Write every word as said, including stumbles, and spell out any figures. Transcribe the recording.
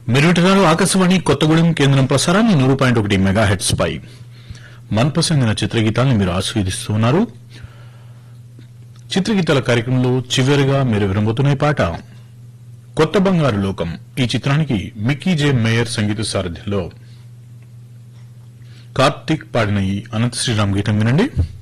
మీరు వింటున్నారు ఆకాశవాణి కొత్తగూడెం కేంద్రం ప్రసారాన్ని నూరు పాయింట్ ఒకటి మెగా హెడ్స్ పై మనపసందిన చిత్రగీతాలను మీరు ఆస్వాదిస్తున్నారు. చిత్రగీతాల కార్యక్రమంలో చివరిగా మీరు వినబోతున్న పాట కొత్త బంగారు లోకం. ఈ చిత్రానికి మిక్కీ జే మేయర్ సంగీత సారథ్యంలో కార్తీక్ పాడిన ఈ అనంత శ్రీరామ్ గీతం వినండి.